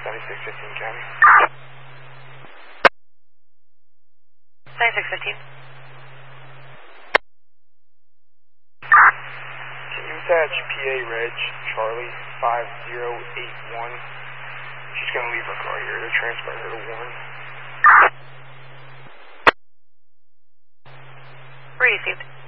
7615 County. 9615. Can you attach PA Reg Charlie 5081? She's going to leave her car here to transfer her to Warren. Received.